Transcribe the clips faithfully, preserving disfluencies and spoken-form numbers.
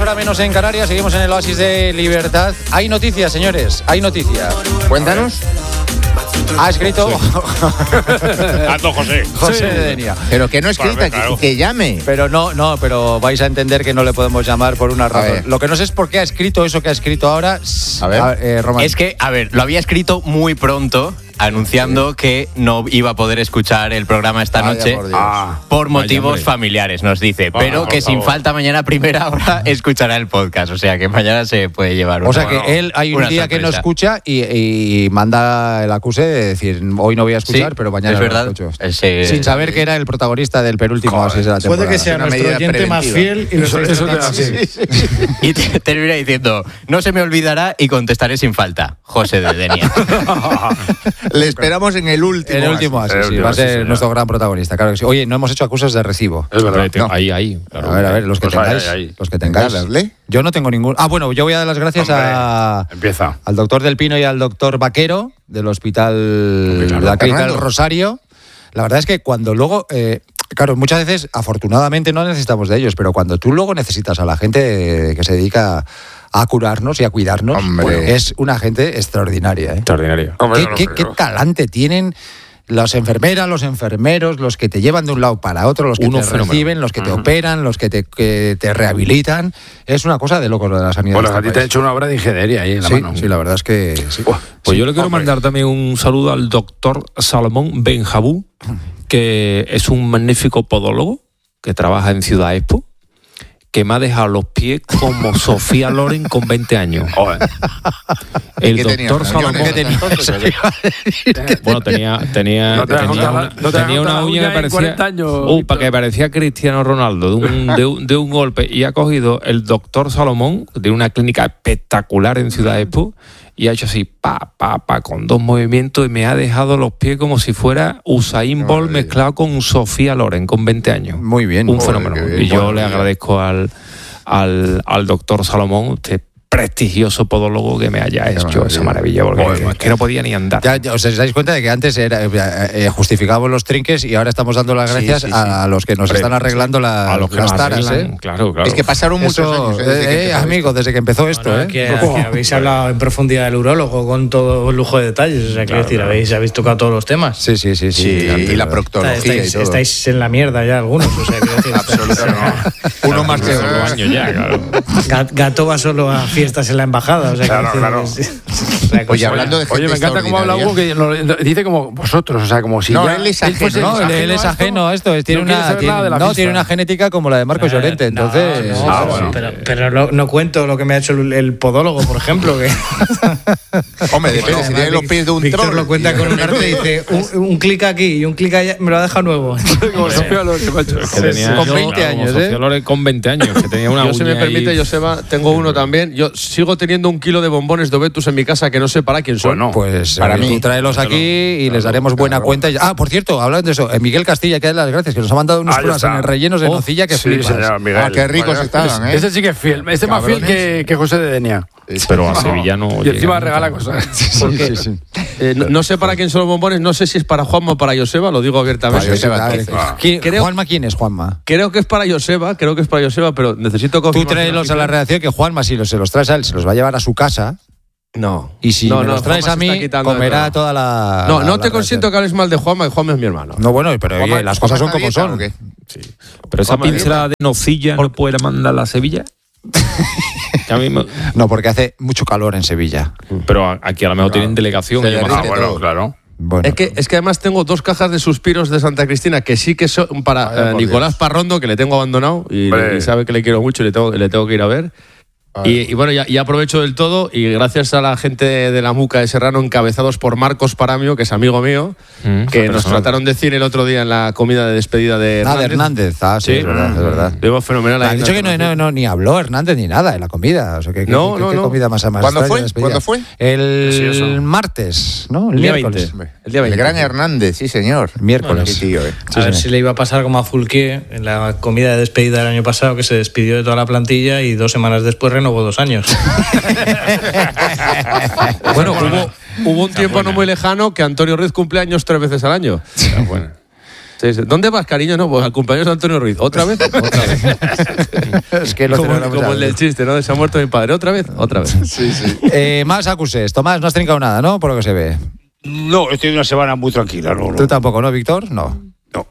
hora menos en Canarias, seguimos en el oasis de libertad. Hay noticias, señores, hay noticias. Cuéntanos. Ha escrito Ando José. José Sí. de Denia. Pero que no escrita, Vale, claro. que, que llame. Pero no, no, pero vais a entender que no le podemos llamar por una razón. ver. Lo que no sé es por qué ha escrito eso que ha escrito ahora. A ver. eh, Román. Es que, a ver, lo había escrito muy pronto, anunciando sí. que no iba a poder escuchar el programa esta Vaya noche por Dios. Ah, por motivos vaya, familiares, nos dice. Vale, pero por que sin favor. falta mañana a primera hora escuchará el podcast. O sea, que mañana se puede llevar una O sea bueno, que él hay un una día que no sorpresa. escucha y, y manda el acuse de decir, hoy no voy a escuchar, Sí, pero mañana es lo verdad. escucho. Ese- Sin saber que era el protagonista del penúltimo Joder. oasis de la temporada. Puede que sea Una nuestro medida oyente más preventiva. fiel y lo estáis Eso te tratando da- así. Y te- termina diciendo, no se me olvidará y contestaré sin falta. José de Denia. Le esperamos en el último. El último oasis. oasis, El sí, último, va a sí, ser señor. nuestro gran protagonista, claro que sí. Oye, no hemos hecho acusas de recibo. Es verdad. No. Ahí, ahí. Claro. A ver, a ver, los que Pues ahí, tengáis. ahí, ahí. Los que tengáis. Venga, dale. Yo no tengo ningún. Ah, bueno, yo voy a dar las gracias Hombre, a, Empieza. al doctor Del Pino y al doctor Vaquero del Hospital Claro, de la Clínica del Fernando. Rosario. La verdad es que cuando luego, eh, claro, muchas veces, afortunadamente no necesitamos de ellos, pero cuando tú luego necesitas a la gente que se dedica a curarnos y a cuidarnos, Hombre. pues es una gente extraordinaria. ¿eh? Extraordinario. ¿Qué, qué- qué talante tienen las enfermeras, los enfermeros, los que te llevan de un lado para otro, los que Uno te fenómeno. reciben, los que te Ujú. operan, los que te, que te rehabilitan? Es una cosa de locos lo de la sanidad. Bueno, de a este ti te ha país. hecho una obra de ingeniería ahí en la Sí, mano. sí, la verdad es que sí. Pues yo le quiero hombre. mandar también un saludo al doctor Salomón Benjabú, que es un magnífico podólogo que trabaja en Ciudad Expo, que me ha dejado los pies como Sofía Loren con veinte años. Joder. El ¿Qué tenía, doctor Salomón. riñones? ¿Qué tenía? Bueno, tenía, tenía, No te tenía, dejas una, juntar- no te tenía dejas una juntar la uña uña que en parecía. cuarenta años, Uh, Víctor. para que parecía Cristiano Ronaldo, de un, de, un, de un golpe. Y ha cogido el doctor Salomón, de una clínica espectacular en Ciudad Expo, y ha hecho así, pa, pa, pa, con dos movimientos, y me ha dejado los pies como si fuera Usain Bolt Maravilla. mezclado con Sofía Loren, con veinte años. Muy bien. Un Joder, fenómeno. qué bien. Y yo Bueno, le muy bien. agradezco al, al, al doctor Salomón, este prestigioso podólogo, que me haya hecho maravilla. esa maravilla, porque Joder, es macho. que no podía ni andar. Ya, ya os dais cuenta de que antes era, eh, eh, justificábamos los trinques y ahora estamos dando las Sí, gracias sí, sí. a los que nos Hombre, están arreglando la- a los que las nos taras. arreglan, ¿eh? Claro, claro. Es que pasaron muchos Eso, años. ¿eh? desde que eh, empezó amigo, desde que empezó esto. Bueno, ¿eh? que, que habéis hablado en profundidad del urólogo con todo lujo de detalles. O sea, quiero decir, habéis, habéis tocado todos los temas. Sí, sí, sí. Sí, sí, y la Está- proctología estáis, y todo. estáis en la mierda ya algunos. O sea, quiero decir, Absolutamente. Uno más que Todos los otro. años ya, claro. Gat- Gato va solo a fiestas en la embajada. O sea, Claro, quiero claro. decir, es- es una cosa- Oye, hablando de gente Oye, me encanta cómo habla Hugo, que lo- dice como vosotros, o sea, como si No, ya él es fuese ajeno, No, él, él es a esto. ajeno a esto. es- Tiene, No quiere una, saber tiene, nada de la no, FIFA. tiene una genética como la de Marcos Eh, Llorente. no, Entonces, no, Ah, pero- bueno. pero, pero no, no cuento lo que me ha hecho el, el podólogo, por ejemplo. Que Hombre, depende, si tiene los pies de un Víctor troll. lo cuenta con un arte y dice un, un clic aquí y un clic allá, me lo ha dejado nuevo. Como Sofía Loren, macho. Que tenía- Con yo, veinte como años, Sofía ¿eh? Loren con veinte años, que tenía una Yo, si me uña permite, ahí. Joseba, tengo uno también. Yo sigo teniendo un kilo de bombones de Obetus en mi casa que no sé para quién son. Bueno, Pues Para eh, mí. tú tráelos aquí y les daremos buena cuenta. y- Ah, por cierto, hablando de eso, eh, Miguel Castilla, que da las gracias, que nos ha mandado unas Ahí pruebas está. en el rellenos de Oh, nocilla que sí, flipas. señor, Miguel. Ah, qué ricos Bueno, estaban, ¿eh? Ese sí que es fiel. Este es más fiel que, que José de Denia. Pero a Sevilla no. Y encima llega regala nunca. cosas. Porque, eh, no, no sé para quién son los bombones, no sé si es para Juanma o para Joseba, lo digo abiertamente. Para Joseba, Vale. entonces. ¿Quién- Creo- Juanma, ¿quién es Juanma? Creo que es para Joseba, creo que es para Joseba, pero necesito Tú confirmar. tráelos a la redacción, que Juanma, si los, se los traes a él, se los va a llevar a su casa. No. Y si no, me no, los traes Juanma a se está mí, quitando del comerá programa. toda la. No, la- no la te consiento que hables mal de Juanma, que Juanma es mi hermano. No, bueno, pero oye, Juanma- las cosas son Juanma como está son. dieta, Pero esa Juanma, pincelada de nocilla no puede mandarla a Sevilla. Que a mí me- No, porque hace mucho calor en Sevilla. Pero a- aquí a lo mejor tienen delegación. Se y demás. derrite Ah, bueno, todo. claro. Bueno, Es que, es que además tengo dos cajas de suspiros de Santa Cristina que sí que son para Vaya eh, por Nicolás Dios. Parrondo, que le tengo abandonado y, Hombre. y sabe que le quiero mucho y le tengo, le tengo que ir a ver. Y, y bueno, ya, ya aprovecho del todo y gracias a la gente de la Muca de Serrano, encabezados por Marcos Paramio, que es amigo mío, Mm, que la nos persona. trataron de cine el otro día en la comida de despedida de Ah, Hernández. de Hernández. Ah, sí, Sí. es verdad, es verdad. Lo vimos fenomenal. Me ahí han en dicho la que no, terraza. no, no, ni habló Hernández ni nada en la comida. O sea, que, No, que- no, qué no. comida más más ¿Cuándo extraña fue? de despedida. ¿Cuándo fue? El Sí, eso. martes, ¿no? El, El día miércoles. veinte. El día El veinte. gran Hernández, sí, señor. Miércoles. Qué tío, eh. A ver si le iba a pasar como a Fulquier en la comida de despedida del año pasado, que se despidió de toda la plantilla y dos semanas después renovó dos años. Bueno, hubo, hubo un tiempo no muy lejano que Antonio Ruiz cumple años tres veces al año. Está buena. Sí, sí. ¿Dónde vas, cariño? No, pues al cumpleaños de Antonio Ruiz. ¿Otra vez? Otra vez. Es que lo como celebra como muchas el del veces. chiste, ¿no? Se ha muerto mi padre. ¿Otra vez? Otra vez. Sí, sí. Eh, más acuses. Tomás, no has trincado nada, ¿no? Por lo que se ve. No, estoy una semana muy tranquila. No, no. Tú tampoco, ¿no, Víctor? No. No.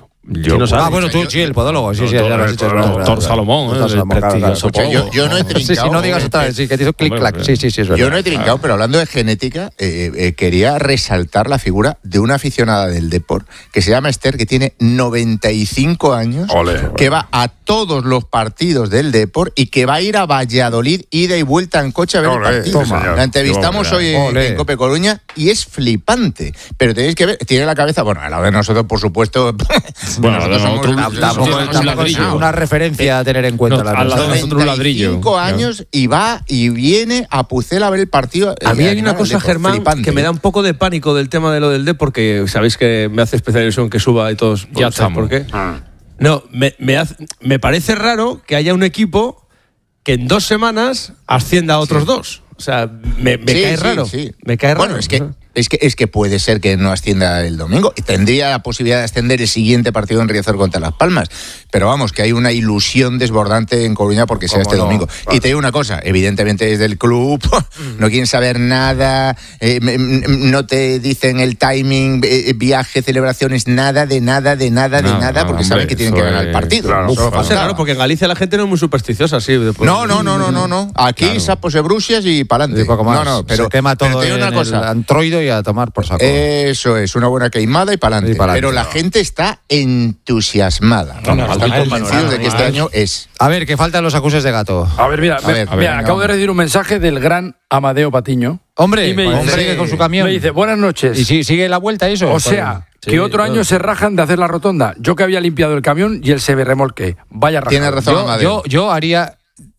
Yo, no sabe. Ah, bueno, tú sí, el podólogo. Sí, sí, ya lo has dicho. es verdad, es verdad, Doctor es verdad. Salomón, Doctor ¿eh? El Salomón, claro, claro. prestigioso Escucha, yo, yo no he trincado. Sí, sí, no digas otra vez, sí, que te hizo clic-clac. Hombre, Sí, sí, sí, es verdad. Yo no he trincado, pero hablando de genética, eh, eh, quería resaltar la figura de una aficionada del deporte que se llama Esther, que tiene noventa y cinco años, Ole. que va a todos los partidos del deporte y que va a ir a Valladolid, ida y vuelta en coche a ver Ole, el partido. toma. La entrevistamos Qué hoy en, Ole. en Cope Coruña y es flipante. Pero tenéis que ver, tiene la cabeza, bueno, a la de nosotros, por supuesto. Bueno, nosotros nosotros- somos- nosotros- Tampoco, un tampoco es ladrillo. una referencia a tener en cuenta No, la al lado nuestra. de nosotros un ladrillo. cinco años y va y viene a Pucela a ver el partido. A mí eh, hay una el cosa, Depor, Germán, flipante. que me da un poco de pánico del tema de lo del D, porque sabéis que me hace especial ilusión que suba y todos. Ya ¿sabéis estamos. ¿Por qué? Ah. No, me, me, hace- me parece raro que haya un equipo que en dos semanas ascienda a otros dos. O sea, me, me Sí, cae sí, raro. sí. Me cae raro. Bueno, es que, es, que, es que puede ser que no ascienda el domingo y tendría la posibilidad de ascender el siguiente partido en Riazor contra Las Palmas. Pero vamos, que hay una ilusión desbordante en Coruña porque sea ¿Cómo este no? domingo. Vale. Y te digo una cosa, evidentemente desde el club no quieren saber nada, eh, m- m- no te dicen el timing, eh, viaje, celebraciones, nada, de nada, de nada, de Nada, nada, porque hombre, saben que tienen que eso ganar el es- partido. claro, Uf, eso faltaba. Es raro, porque en Galicia la gente no es muy supersticiosa, sí. después- No, no, no, no, no, no. Aquí Claro. sapos de brucias y para Y adelante. poco más. No, no, pero se quema pero todo te digo en una cosa. el antroido y a tomar por saco. Eso es, una buena queimada y para Y adelante. pa'lante. Pero la gente está entusiasmada. No, no, Están no, convencidos no, de que no, este no. año es. A ver, que faltan los acuses de gato. A ver, mira, A me- ver, a mira, ver, acabo venga, de recibir un mensaje del gran Amadeo Patiño. Hombre, Y me pues, dice- sigue con su camión. Me dice, buenas noches. ¿Y si- sigue la vuelta eso? O sea, Sí, que otro claro. año se rajan de hacer la rotonda. Yo que había limpiado el camión y él se remolque. Vaya rajado. Tiene razón, yo, Amadeo. yo, yo haría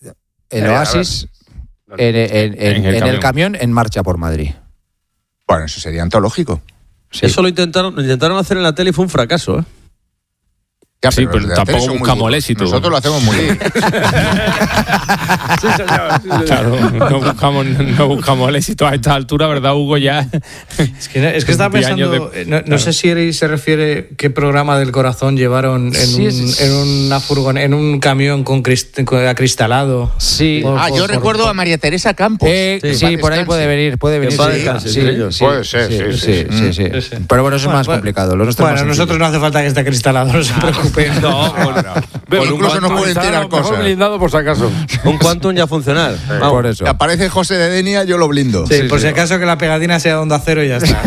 el Eh, a Oasis en, en- en- En el en el camión. camión en marcha por Madrid. Bueno, eso sería antológico. Sí. Eso lo intentaron, lo intentaron hacer en la tele y fue un fracaso, ¿eh? Ya, Sí, pero los de la tampoco tele son muy buscamos burros. el éxito. Nosotros lo hacemos muy bien. Sí, señor, sí, señor. Claro, no buscamos, no buscamos el éxito a esta altura, ¿verdad, Hugo? Ya. Es que, es que estaba veinte años pensando, de- eh, no, no sé si Eri se refiere qué programa del corazón llevaron en, Sí, un, es- en una furgon, en un camión con, crist- con acristalado. Sí. Por- Ah, por- yo por- recuerdo por- a María Teresa Campos. Eh, Que sí, en paz por ahí descanse. puede venir, puede venir. en paz sí, descanse, sí, entre ellos. sí, Puede ser, sí, sí, sí, sí, sí. Pero bueno, eso es más Bueno, complicado. Lo nuestro es Bueno, más nosotros no hace falta que esté acristalado, no se preocupen. No, Ven, incluso nos pueden está tirar mejor cosas. blindado por si acaso. un Quantum ya a funcionar. sencillo. Vamos. Por eso. Aparece José de Denia, yo lo blindo. Sí, por si acaso que la pegatina sea de onda cero y ya está.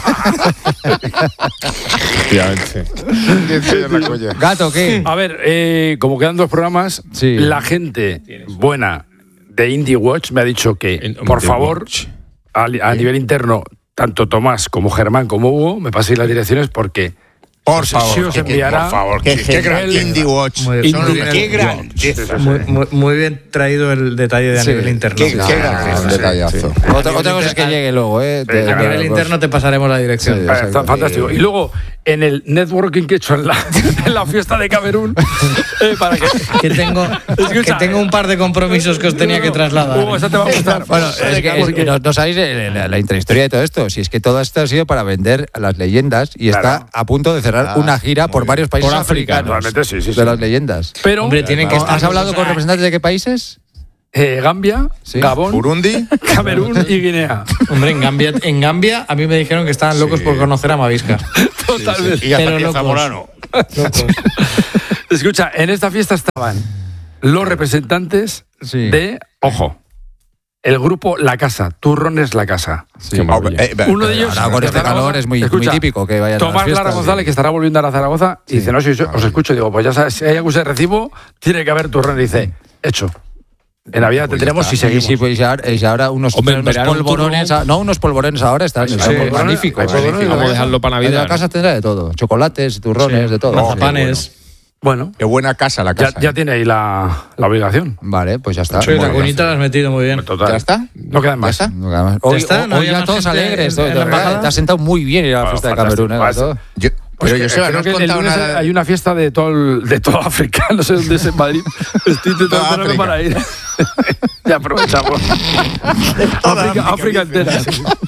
Efectivamente. Gato, ¿qué? A ver, eh, como quedan dos programas, Sí. la gente buena de Indie Watch me ha dicho que, En- por de favor, Watch. a, a nivel interno, tanto Tomás como Germán como Hugo, me paséis las direcciones porque Por sí favor. os que- enviará. por favor. Qué Que qué gran grande. Indie Watch. Muy bien. Son los Indie- mejores. qué grandeza. muy, muy- muy bien traído el detalle de a Sí. nivel interno. Qué, Sí. qué gran detallazo. Otra, otra cosa es que llegue luego, ¿eh? Sí, A nivel interno te pasaremos la dirección. Sí. Ah, está Exacto. fantástico. Y luego, en el networking que he hecho en la, en la fiesta de Camerún, eh, para que. Que tengo, que tengo un par de compromisos que os tenía que trasladar. Hugo, esa te va a gustar. Bueno, es que, es que no, no sabéis eh, la, la intrahistoria de todo esto. Si es que todo esto ha sido para vender a las leyendas y Claro. está a punto de cerrar Ah, una gira por muy varios países Por África, africanos realmente sí, sí, de sí. las leyendas. Pero, Hombre, tienen que estar. ¿Has hablado con representantes de qué países? eh, Gambia, Sí. Gabón, Burundi. Camerún y Guinea. Hombre, en Gambia, en Gambia a mí me dijeron que estaban locos por conocer a Mavisca. Totalmente. Y hasta Pero aquí a locos. Zamorano. Locos. Escucha, en esta fiesta estaban los representantes Sí. de, ojo, el grupo La Casa, Turrones La Casa. Qué maravilla. Eh, eh, Uno de ellos. Ahora con de este Zaragoza, calor es muy, muy escucha, típico que vayan a las Tomás Lara fiestas. González, que estará volviendo a la Zaragoza, y dice, no, si yo os escucho, digo, pues ya sabes, si hay algún de recibo, tiene que haber turrones. Dice, hecho. En Navidad Pues tendremos ya si está. Sí, seguimos. sí, pues y ahora, y ahora unos, Hombre, en unos verano un polvorones, turrón. a- no unos polvorones ahora están, Sí, están sí, polvorones, magníficos. hay polvorones, magníficos. Vamos a dejarlo para En Navidad. la casa tendrá de todo, chocolates, turrones, de todo. Mazapanes. Bueno, Qué buena casa la ya, casa. ya eh. tiene ahí la, la obligación. Vale, pues ya está. Sí, la Bueno, cunita la has metido muy bien. Total. ¿Ya está? No quedan ¿Ya más. está? no queda más. Hoy, está? hoy- ¿No hoy había ya más todos gente alegres. en- todo, en de la verdad, embajada? te has sentado muy bien ir a la Bueno, fiesta de fantástico. Camerún. ¿eh, Gato? Yo, pero yo sé, no Creo has que el contado lunes nada. hay una fiesta de todo, el- de toda África, no sé dónde es en Madrid. Estoy intentando Toda ponerme África. para ir. Ya aprovechamos. África, África entera.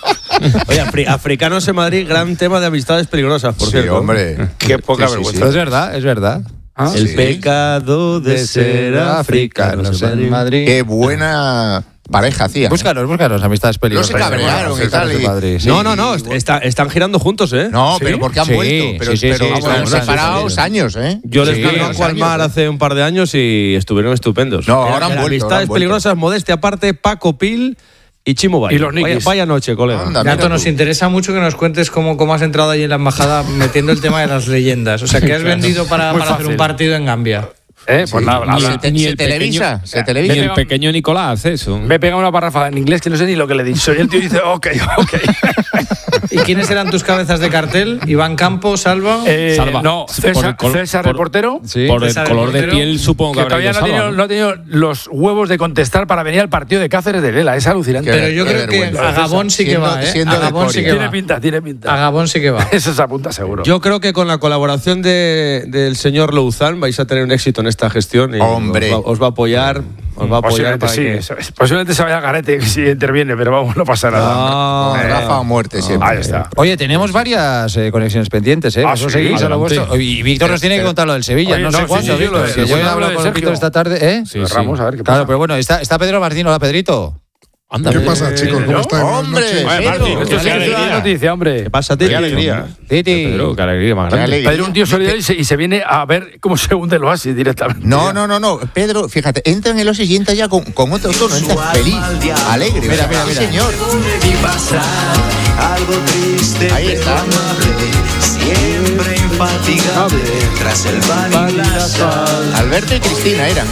Oye, afri- africanos en Madrid, gran tema de amistades peligrosas, por Sí, cierto. hombre. Qué poca Sí, sí, vergüenza. Pero es verdad, es verdad. Ah, El sí. pecado de ser africanos en Madrid. Qué buena pareja hacía. Búscanos, búscanos, amistades peligrosas. No se cabrearon y tal, y- Madrid, sí. No, no, no, está- están girando juntos, ¿eh? No, ¿Sí? pero porque han Sí, vuelto. Pero, sí, sí, pero sí, vamos, están- están separados separados. años, ¿eh? Yo les Sí, conozco años, al mar ¿eh? hace un par de años y estuvieron estupendos. No, ahora han Eran vuelto, Amistades ahora han vuelto. peligrosas, modestia aparte, Paco Pil y Chimo Bayo. Y los vaya, niquis. vaya noche, colega. Anda, mira Gato, nos tú. interesa mucho que nos cuentes cómo, cómo has entrado allí en la embajada metiendo el tema de las leyendas. O sea, que has vendido para, Muy para hacer un fácil. partido en Gambia. Eh, pues nada, Ni nada. se, te- Ni se el televisa, pequeño- se Ni televisa. el pequeño Nicolás hace eso. Me pega una parrafada en inglés que no sé ni lo que le he dicho. Y el tío dice, ok, ok. ¿Y quiénes eran tus cabezas de cartel? Iván Campos, Salva. Eh, Salva. no, Por César, el col- César por- el portero. Sí. Por el César, el color de portero, piel, supongo que Que habrá todavía ido no ha, tenido, Salva, ¿no? no ha tenido los huevos de contestar para venir al partido de Cáceres de Lela. Es alucinante. Qué Pero yo qué creo que vergüenza. a Gabón sí que Siendo- va, ¿eh? siendo A de Gabón sí Coria. que Tiene va. pinta, tiene A pinta. Gabón sí que va. Eso se apunta seguro. Yo creo que con la colaboración de, del señor Louzán vais a tener un éxito en esta gestión. Y Hombre. Os va, os va a apoyar. Os va a apoyar Posiblemente para sí. que- eso es. Posiblemente se vaya a garete si interviene, pero vamos, no pasa nada. Ah, Con Rafa a muerte siempre. Ahí está. Oye, tenemos varias eh, conexiones pendientes, ¿eh? Ah, Vosotros sí, seguís a lo adelante. vuestro. Y Víctor nos tiene que contar lo del Sevilla. Oye, no, no, sé sí, cuándo, sí, sí, Víctor. lo de- que yo he lo de hablado con Sergio. Víctor esta tarde, ¿eh? Sí, Pues sí. Ramos, a ver qué Claro, pasa. pero bueno, está, está Pedro Martín. Hola, Pedrito. Anda, ¿Qué eh, pasa, chicos? ¿Cómo ¿no? estáis? Buenas Hombre, noches. Oye, Pedro, Martín, Esto qué sí es alegría. una noticia, hombre. ¿Qué pasa, tío? Qué alegría. Titi. Pedro, qué alegría más Qué grande. alegría. Pedro, un tío solidario y se, y se viene a ver cómo se hunde el oasis directamente. No, no, no, no. Pedro, fíjate, entra en el Oasis y entra ya con, con otro tono, entra feliz, alegre. Mira, mira, Sí, mira. señor. Ahí está. Siempre infatigable tras el pan y la sal. Alberto y Cristina eran.